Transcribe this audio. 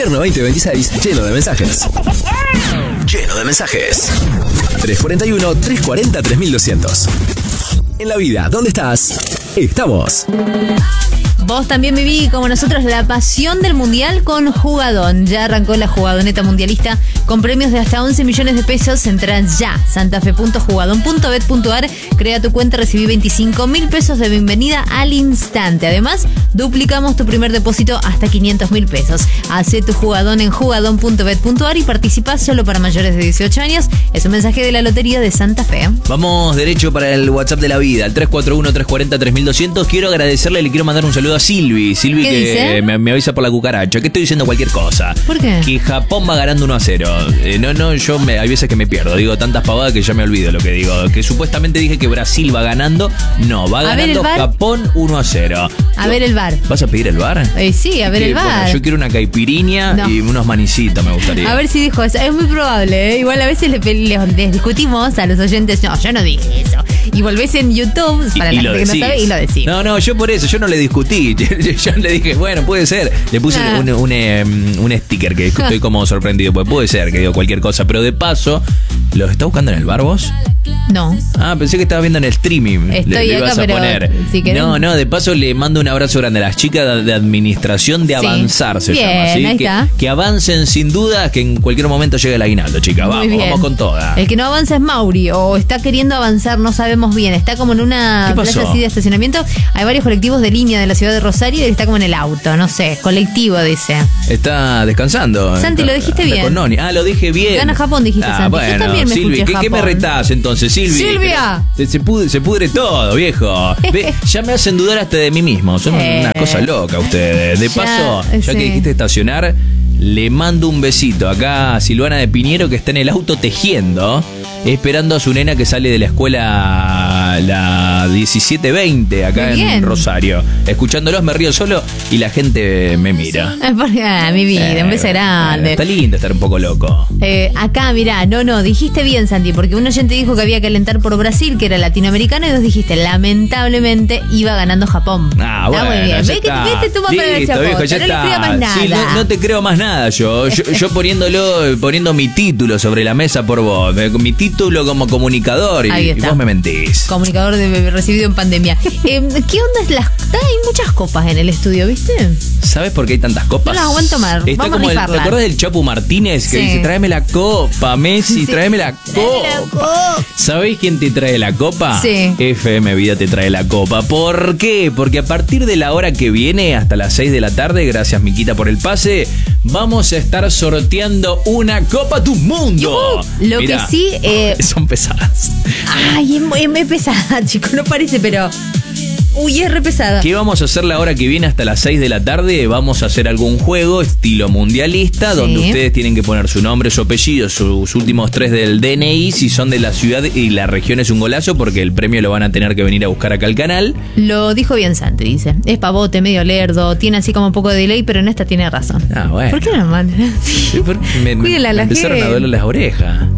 Invierno 2026 lleno de mensajes. Lleno de mensajes. 341-340-3200. En la vida, ¿dónde estás? Estamos. Vos también viví, como nosotros, la pasión del Mundial con Jugadón. Ya arrancó la Jugadoneta Mundialista con premios de hasta 11 millones de pesos. Entrá ya, santafe.jugadón.bet.ar. Crea tu cuenta, recibí 25.000 pesos de bienvenida al instante. Además, duplicamos tu primer depósito hasta 500.000 pesos. Hacé tu Jugadón en jugadón.bet.ar y participá solo para mayores de 18 años. Es un mensaje de la Lotería de Santa Fe. Vamos derecho para el WhatsApp de la vida, al 341-340-3200. Quiero agradecerle, le quiero mandar un saludo a Silvi. Silvi ¿Qué que dice? me avisa por la cucaracha, que estoy diciendo cualquier cosa. ¿Por qué? Que Japón va ganando 1-0. Yo hay veces que me pierdo. Digo tantas pavadas que ya me olvido lo que digo. Que supuestamente dije que Brasil va ganando. No, va ganando Japón 1-0. A ver el VAR. ¿Vas a pedir el VAR? Sí, a ver el VAR. Bueno, yo quiero una caipiriña y unos manicitos, me gustaría. A ver si dijo eso. Es muy probable, ¿eh? Igual a veces les discutimos a los oyentes. No, yo no dije eso. Y volvés en YouTube, para la gente que no sabe, y lo decís. No, yo por eso, yo no le discutí. Yo le dije, bueno, puede ser. Le puse un sticker que estoy como sorprendido. Pues puede ser que digo cualquier cosa. Pero de paso, ¿los está buscando en el bar vos? No. Pensé que estabas viendo en el streaming. Estoy le acá, ibas a pero poner. Si no, de paso le mando un abrazo grande a las chicas de administración de Avanzar, se llama. ¿Sí? Ahí está. Que avancen sin duda, que en cualquier momento llegue el aguinaldo, chicas. Vamos con toda. El que no avanza es Mauri, o está queriendo avanzar, no sabemos bien. Está como en una plaza así de estacionamiento. Hay varios colectivos de línea de la ciudad de Rosario y él está como en el auto, no sé, colectivo dice. Está descansando. Santi, lo dijiste bien. Con Noni. Lo dije bien. Gana Japón, dijiste, Santi. Bueno, yo también me Silvi, escuché ¿qué me retás entonces, Silvi? ¡Silvia! Se pudre todo, viejo. Ya me hacen dudar hasta de mí mismo. Son una cosa loca ustedes. De paso, ya que dijiste estacionar, le mando un besito acá a Silvana de Piñero, que está en el auto tejiendo, esperando a su nena que sale de la escuela la 1720 acá en Rosario. Escuchándolos me río solo y la gente me mira. Mi vida, un beso grande. Está lindo estar un poco loco. Acá, mirá, no, dijiste bien, Santi, porque un oyente dijo que había que alentar por Brasil, que era latinoamericano, y vos dijiste, lamentablemente, iba ganando Japón. Bueno, está muy bien. Vete tú para el Japón, viejo, ya no le creo más nada. Sí, no te creo más nada yo poniendo mi título sobre la mesa por vos, mi título como comunicador, y vos me mentís. Comunicador recibido en pandemia. ¿Qué onda hay muchas copas en el estudio, ¿viste? ¿Sabes por qué hay tantas copas? No las aguanto más. Está como ¿te acordás del Chapu Martínez que dice, tráeme la copa, Messi, tráeme la copa? ¿Sabéis quién te trae la copa? Sí. FM Vida te trae la copa. ¿Por qué? Porque a partir de la hora que viene, hasta las 6 de la tarde, gracias Miquita por el pase, vamos a estar sorteando una Copa Tu Mundo. Mirá, que sí... son pesadas. Ay, es pesada, chicos, no parece, pero... Uy, es re pesada. ¿Qué vamos a hacer la hora que viene hasta las 6 de la tarde? Vamos a hacer algún juego estilo mundialista, donde ustedes tienen que poner su nombre, su apellido, sus últimos 3 del DNI, si son de la ciudad y la región es un golazo, porque el premio lo van a tener que venir a buscar acá al canal. Lo dijo bien Santi, dice. Es pavote, medio lerdo, tiene así como un poco de delay, pero en esta tiene razón. Bueno. ¿Por qué no mandan? Me empezaron a doler las orejas.